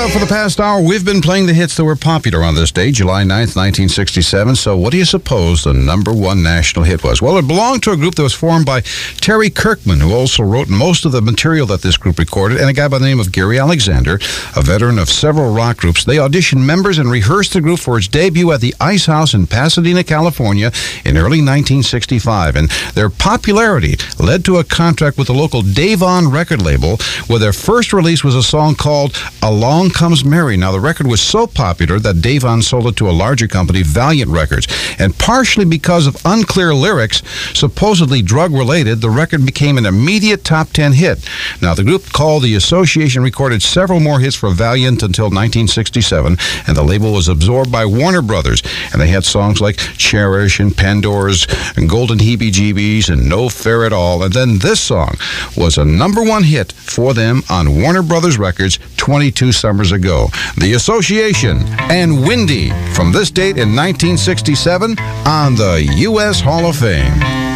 Well, for the past hour, we've been playing the hits that were popular on this day, July 9th, 1967. So what do you suppose the number one national hit was? Well, it belonged to a group that was formed by Terry Kirkman, who also wrote most of the material that this group recorded, and a guy by the name of Gary Alexander, a veteran of several rock groups. They auditioned members and rehearsed the group for its debut at the Ice House in Pasadena, California in early 1965. And their popularity led to a contract with the local Davon record label, where their first release was a song called Along Comes Mary. Now, the record was so popular that Davon sold it to a larger company, Valiant Records. And partially because of unclear lyrics, supposedly drug-related, the record became an immediate top 10 hit. Now, the group called The Association recorded several more hits for Valiant until 1967, and the label was absorbed by Warner Brothers. And they had songs like Cherish and Pandora's and Golden Heebie-Jeebies and No Fair at All. And then this song was a number one hit for them on Warner Brothers Records 22 summers ago. The Association and Windy from this date in 1967 on the U.S. Hall of Fame.